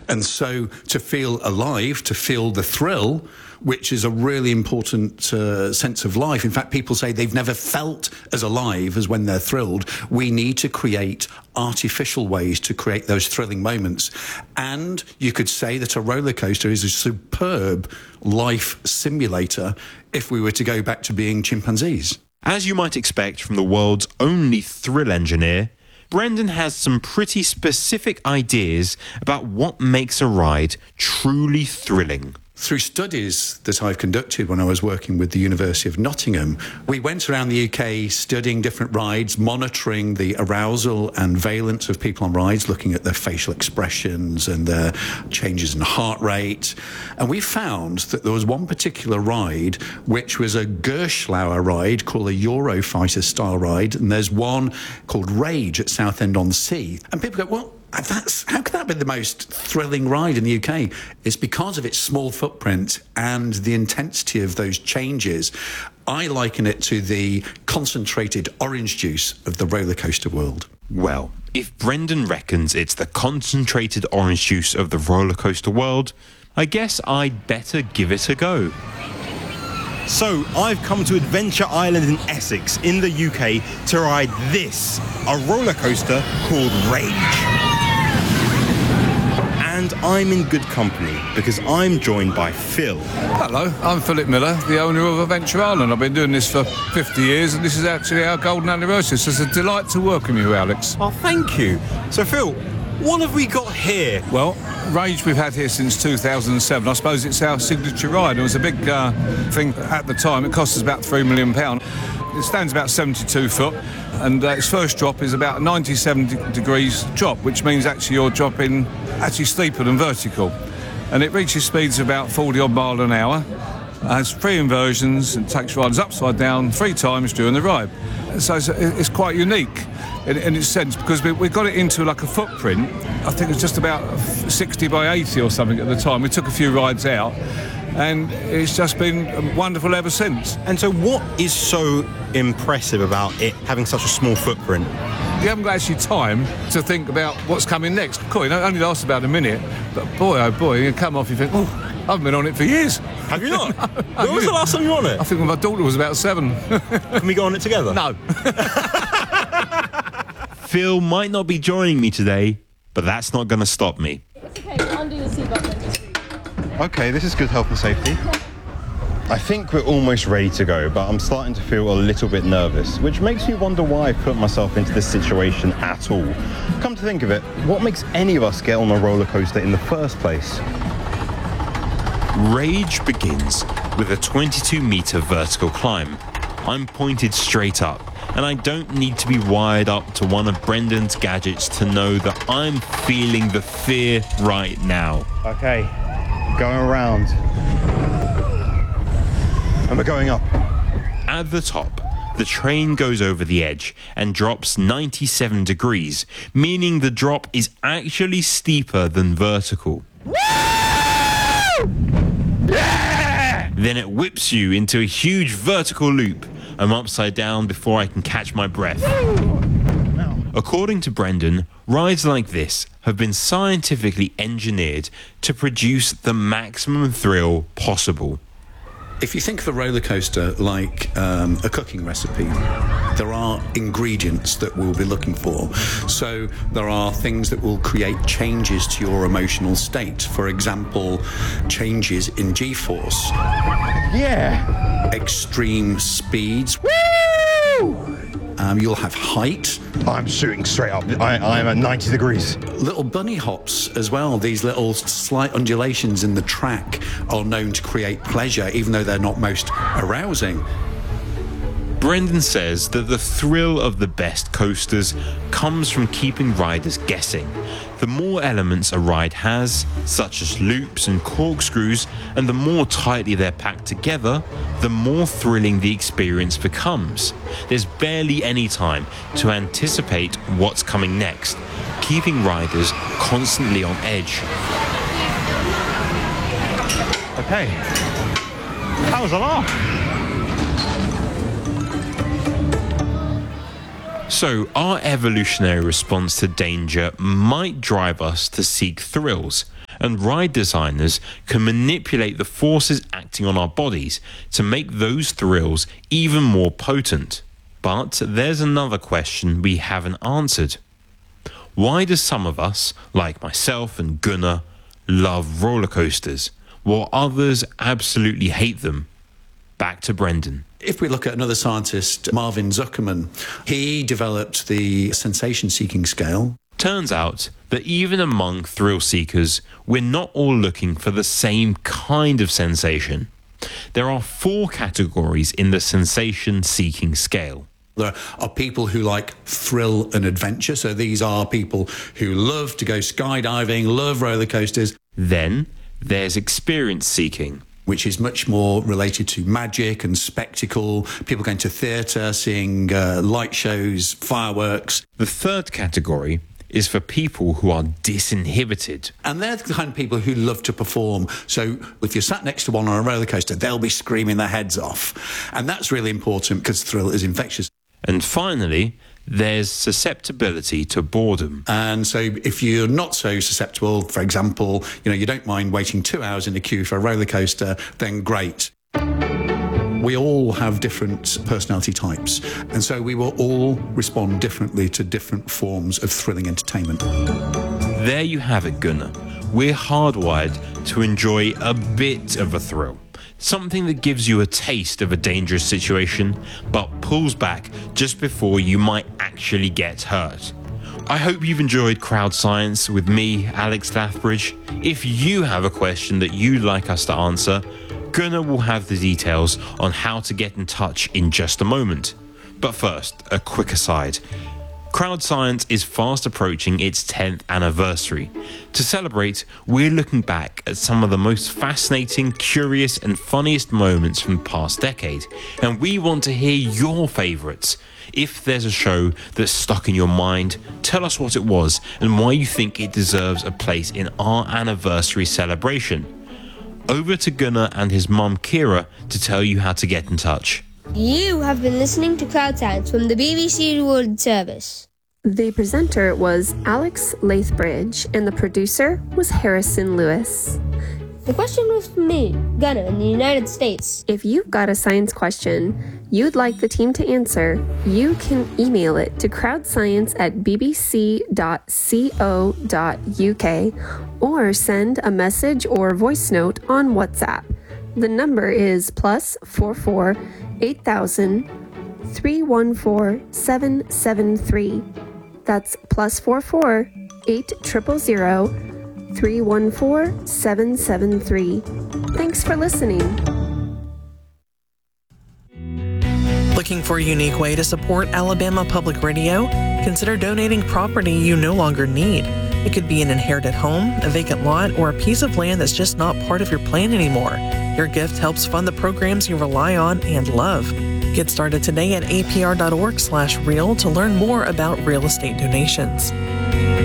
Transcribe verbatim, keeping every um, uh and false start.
And so to feel alive, to feel the thrill, which is a really important uh, sense of life. In fact, people say they've never felt as alive as when they're thrilled. We need to create artificial ways to create those thrilling moments. And you could say that a roller coaster is a superb life simulator if we were to go back to being chimpanzees. As you might expect from the world's only thrill engineer, Brendan has some pretty specific ideas about what makes a ride truly thrilling. Through studies that I've conducted when I was working with the University of Nottingham, we went around the U K studying different rides, monitoring the arousal and valence of people on rides, looking at their facial expressions and their changes in heart rate. And we found that there was one particular ride which was a Gerstlauer ride called a Eurofighter style ride, and there's one called Rage at Southend-on-Sea. And people go, well, That's, how could that be the most thrilling ride in the U K? It's because of its small footprint and the intensity of those changes. I liken it to the concentrated orange juice of the roller coaster world. Well, if Brendan reckons it's the concentrated orange juice of the roller coaster world, I guess I'd better give it a go. So, I've come to Adventure Island in Essex, in the U K, to ride this, a roller coaster called Rage. And I'm in good company, because I'm joined by Phil. Hello, I'm Philip Miller, the owner of Adventure Island. I've been doing this for fifty years, and this is actually our golden anniversary, so it's a delight to welcome you, Alex. Oh, thank you. So, Phil, what have we got here? Well, Rage we've had here since two thousand seven. I suppose it's our signature ride. It was a big uh, thing at the time. It cost us about three million pounds. It stands about seventy-two foot, and uh, its first drop is about ninety-seven de- degrees drop, which means actually you're dropping actually steeper than vertical. And it reaches speeds of about forty odd mile an hour. It has three inversions and takes riders upside down three times during the ride. So it's, it's quite unique in, in its sense, because we, we got it into like a footprint. I think it was just about sixty by eighty or something at the time. We took a few rides out, and it's just been wonderful ever since. And so what is so impressive about it having such a small footprint? You haven't got actually time to think about what's coming next. Cool, it only lasts about a minute, but boy, oh boy, you come off, you think, oh, I haven't been on it for years. Have you not? No, when was you? the last time you were on it? I think when my daughter was about seven. Can we go on it together? No. Phil might not be joining me today, but that's not going to stop me. It's okay, undo the seatbelt then just... Okay, this is good health and safety. I think we're almost ready to go, but I'm starting to feel a little bit nervous, which makes me wonder why I put myself into this situation at all. Come to think of it, what makes any of us get on a roller coaster in the first place? Rage begins with a twenty-two metre vertical climb. I'm pointed straight up, and I don't need to be wired up to one of Brendan's gadgets to know that I'm feeling the fear right now. Okay, going around. And we're going up. At the top, the train goes over the edge and drops ninety-seven degrees, meaning the drop is actually steeper than vertical. Woo! Yeah! Then it whips you into a huge vertical loop. I'm upside down before I can catch my breath. According to Brendan, rides like this have been scientifically engineered to produce the maximum thrill possible. If you think of a roller coaster like um, a cooking recipe, there are ingredients that we'll be looking for. So there are things that will create changes to your emotional state. For example, changes in G-force. Yeah. Extreme speeds. Woo! Um, you'll have height. I'm shooting straight up. I, I'm at ninety degrees. Little bunny hops as well. These little slight undulations in the track are known to create pleasure, even though they're not most arousing. Brendan says that the thrill of the best coasters comes from keeping riders guessing. The more elements a ride has, such as loops and corkscrews, and the more tightly they're packed together, the more thrilling the experience becomes. There's barely any time to anticipate what's coming next, keeping riders constantly on edge. Okay. That was a laugh. So our evolutionary response to danger might drive us to seek thrills, and ride designers can manipulate the forces acting on our bodies to make those thrills even more potent. But there's another question we haven't answered. Why do some of us, like myself and Gunnar, love roller coasters, while others absolutely hate them? Back to Brendan. If we look at another scientist, Marvin Zuckerman, he developed the sensation-seeking scale. Turns out that even among thrill seekers, we're not all looking for the same kind of sensation. There are four categories in the sensation-seeking scale. There are people who like thrill and adventure. So these are people who love to go skydiving, love roller coasters. Then there's experience seeking, which is much more related to magic and spectacle, people going to theatre, seeing uh, light shows, fireworks. The third category is for people who are disinhibited. And they're the kind of people who love to perform. So if you're sat next to one on a roller coaster, they'll be screaming their heads off. And that's really important because thrill is infectious. And finally, there's susceptibility to boredom. And so if you're not so susceptible, for example, you know, you don't mind waiting two hours in a queue for a roller coaster, then great. We all have different personality types, and so we will all respond differently to different forms of thrilling entertainment. There you have it, Gunnar. We're hardwired to enjoy a bit of a thrill. Something that gives you a taste of a dangerous situation, but pulls back just before you might actually get hurt. I hope you've enjoyed Crowd Science with me, Alex Lathbridge. If you have a question that you'd like us to answer, Gunnar will have the details on how to get in touch in just a moment. But first, a quick aside. Crowd Science is fast approaching its tenth anniversary. To celebrate, we're looking back at some of the most fascinating, curious and funniest moments from the past decade, and we want to hear your favourites. If there's a show that's stuck in your mind, tell us what it was and why you think it deserves a place in our anniversary celebration. Over to Gunnar and his mum Kira to tell you how to get in touch. You have been listening to Crowd Science from the B B C World Service. The presenter was Alex Lathbridge, and the producer was Harrison Lewis. The question was from me, Gunnar, in the United States. If you've got a science question you'd like the team to answer, you can email it to crowdscience at b b c dot co dot u k or send a message or voice note on WhatsApp. The number is plus four four eight thousand three one four seven seven three. That's plus four four eight triple zero three one four seven seven three. Thanks for listening. Looking for a unique way to support Alabama Public Radio? Consider donating property you no longer need. It could be an inherited home, a vacant lot, or a piece of land that's just not part of your plan anymore. Your gift helps fund the programs you rely on and love. Get started today at apr dot org slash real to learn more about real estate donations.